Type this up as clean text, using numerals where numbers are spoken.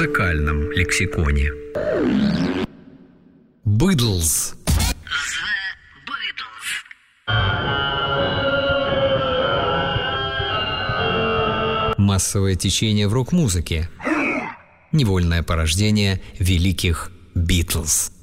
музыкальном лексиконе. Beatles. Массовое течение в рок-музыке. Невольное порождение великих Beatles.